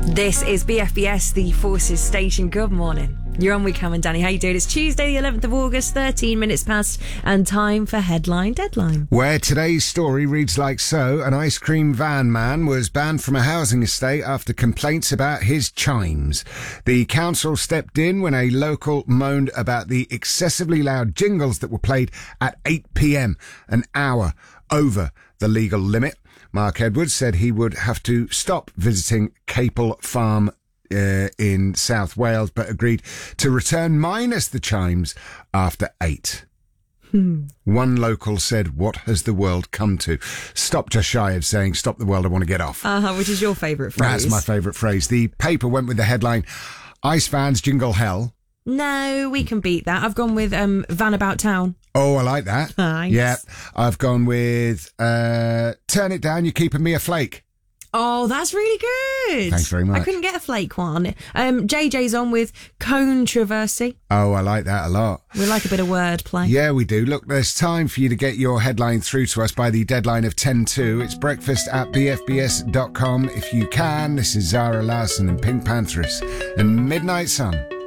This is BFBS, the Forces Station. Good morning. You're on with Cam and Danny. How you doing? It's Tuesday, the 11th of August, 13 minutes past, and time for Headline Deadline. Where today's story reads like so. An ice cream van man was banned from a housing estate after complaints about his chimes. The council stepped in when a local moaned about the excessively loud jingles that were played at 8 p.m, an hour over the legal limit. Mark Edwards said he would have to stop visiting Capel Farm in South Wales, but agreed to return minus the chimes after 8. One local said, "What has the world come to?" Stop just shy of saying, "Stop the world, I want to get off." Which is your favourite phrase? That's my favourite phrase. The paper went with the headline, "Ice fans jingle hell." No, we can beat that. I've gone with Van About Town. Oh, I like that. Nice. Yeah, I've gone with "Turn it down, you're keeping me a flake." Oh, that's really good. Thanks very much. I couldn't get a flake one. JJ's on with controversy. Oh, I like that a lot. We like a bit of wordplay. Yeah, we do. Look, there's time for you to get your headline through to us by the deadline of 10:02. It's breakfast@bfbs.com if you can. This is Zara Larsson and Pink Panthers and Midnight Sun.